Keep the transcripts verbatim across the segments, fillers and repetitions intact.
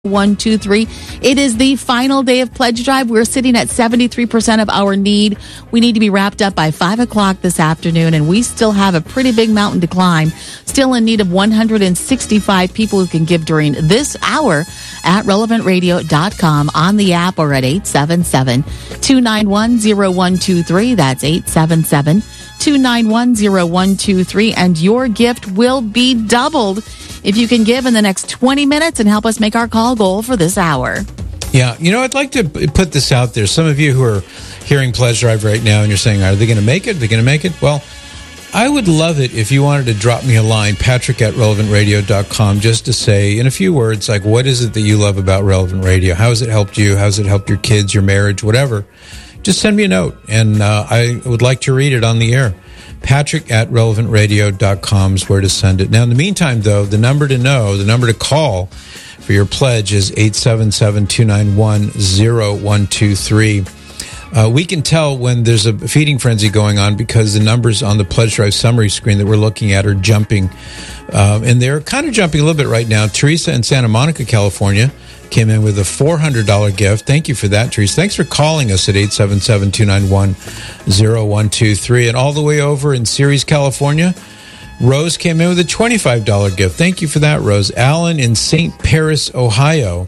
One, two, three. It is the final day of pledge drive. We're sitting at seventy-three percent of our need. We need to be wrapped up by five o'clock this afternoon, and we still have a pretty big mountain to climb. Still in need of one hundred sixty-five people who can give during this hour at relevant radio dot com, on the app, or at eight seven seven, two nine one, zero one two three. That's eight seven seven, two nine one, zero one two three. And your gift will be doubled if you can give in the next twenty minutes and help us make our call goal for this hour. Yeah, you know, I'd like to put this out there. Some of you who are hearing Pledge Drive right now and you're saying, are they going to make it? Are they going to make it? Well, I would love it if you wanted to drop me a line, Patrick at relevant radio dot com, just to say in a few words, like, what is it that you love about Relevant Radio? How has it helped you? How has it helped your kids, your marriage, whatever? Just send me a note, and uh, I would like to read it on the air. Patrick at relevant radio dot com is where to send it. Now, in the meantime, though, the number to know, the number to call for your pledge is eight seven seven, two nine one, zero one two three. Uh, we can tell when there's a feeding frenzy going on because the numbers on the Pledge Drive summary screen that we're looking at are jumping. Um, and they're kind of jumping a little bit right now. Teresa in Santa Monica, California, came in with a four hundred dollars gift. Thank you for that, Teresa. Thanks for calling us at eight seven seven, two nine one, zero one two three. And all the way over in Ceres, California, Rose came in with a twenty-five dollars gift. Thank you for that, Rose. Alan in Saint Paris, Ohio.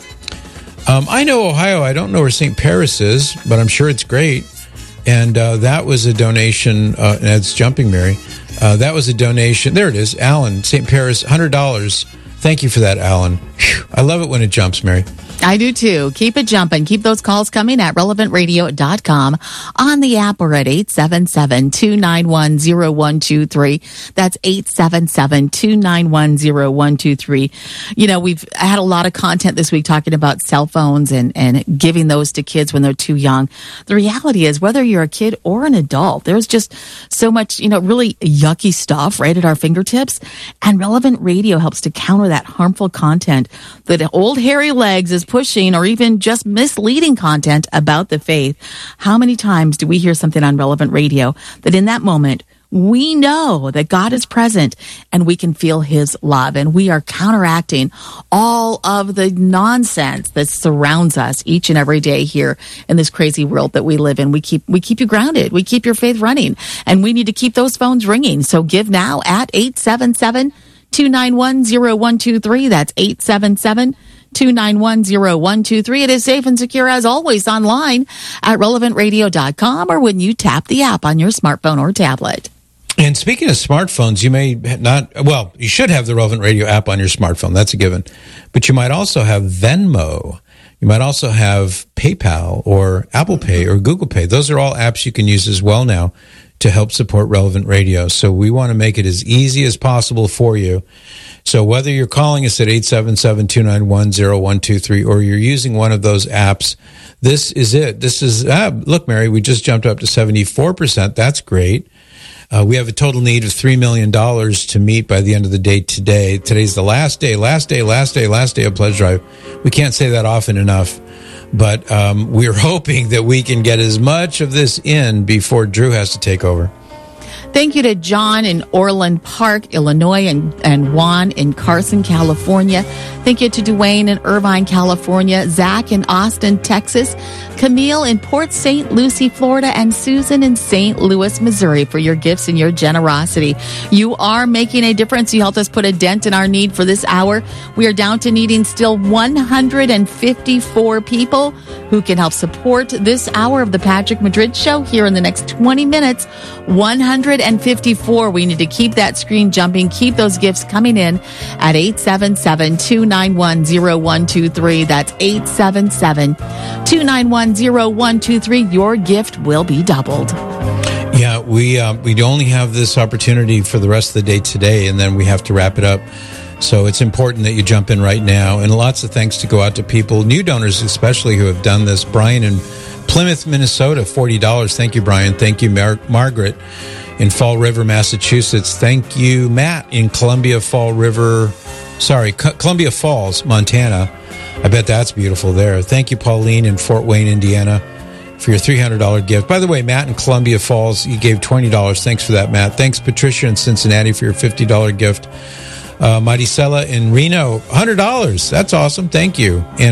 Um, I know Ohio. I don't know where Saint Paris is, but I'm sure it's great. And uh, that was a donation. Uh, and it's jumping, Mary. Uh, that was a donation. There it is. Alan, Saint Paris, one hundred dollars. Thank you for that, Alan. Whew. I love it when it jumps, Mary. I do too. Keep it jumping. Keep those calls coming at relevant radio dot com, on the app, or at eight seven seven, two nine one, zero one two three. That's eight seven seven, two nine one, zero one two three. You know, we've had a lot of content this week talking about cell phones and, and giving those to kids when they're too young. The reality is, whether you're a kid or an adult, there's just so much, you know, really yucky stuff right at our fingertips. And Relevant Radio helps to counter that harmful content that old hairy legs is pushing, or even just misleading content about the faith. How many times do we hear something on Relevant Radio that in that moment we know that God is present and we can feel his love, and we are counteracting all of the nonsense that surrounds us each and every day here in this crazy world that we live in. We keep we keep you grounded. We keep your faith running, and we need to keep those phones ringing. So give now at eight seven seven, two nine one, zero one two three. That's eight seven seven, two nine one, zero one two three. It is safe and secure as always online at relevant radio dot com, or when you tap the app on your smartphone or tablet. And speaking of smartphones, you may not, well, you should have the Relevant Radio app on your smartphone. That's a given. But you might also have Venmo. You might also have PayPal or Apple Pay or Google Pay. Those are all apps you can use as well now to help support Relevant Radio. So we want to make it as easy as possible for you. So whether you're calling us at eight seven seven, two nine one, zero one two three or you're using one of those apps, this is it. This is, ah, look, Mary, we just jumped up to seventy-four percent. That's great. Uh, we have a total need of three million dollars to meet by the end of the day today. Today's the last day, last day, last day, last day of Pledge Drive. We can't say that often enough. But um, we're hoping that we can get as much of this in before Drew has to take over. Thank you to John in Orland Park, Illinois, and, and Juan in Carson, California. Thank you to Dwayne in Irvine, California, Zach in Austin, Texas, Camille in Port Saint Lucie, Florida, and Susan in Saint Louis, Missouri for your gifts and your generosity. You are making a difference. You helped us put a dent in our need for this hour. We are down to needing still one hundred fifty-four people who can help support this hour of the Patrick Madrid Show here in the next twenty minutes. one hundred fifty-four. We need to keep that screen jumping. Keep those gifts coming in at eight seven seven, two nine one, zero one two three. That's eight seven seven, two nine one, zero one two three. Your gift will be doubled. Yeah, we uh, we only have this opportunity for the rest of the day today, and then we have to wrap it up. So it's important that you jump in right now. And lots of thanks to go out to people, new donors especially, who have done this. Brian in Plymouth, Minnesota, forty dollars. Thank you, Brian. Thank you, Mar- Margaret in Fall River, Massachusetts. Thank you, Matt in Columbia Fall River, sorry, C- Columbia Falls, Montana. I bet that's beautiful there. Thank you, Pauline in Fort Wayne, Indiana, for your three hundred dollars gift. By the way, Matt in Columbia Falls, you gave twenty dollars. Thanks for that, Matt. Thanks, Patricia in Cincinnati, for your fifty dollars gift. Uh, Maricela in Reno, one hundred dollars. That's awesome. Thank you. And